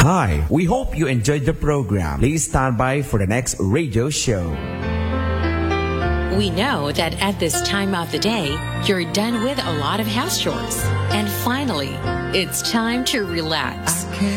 Hi, we hope you enjoyed the program. Please stand by for the next radio show. We know that at this time of the day, you're done with a lot of house chores. And finally, it's time to relax.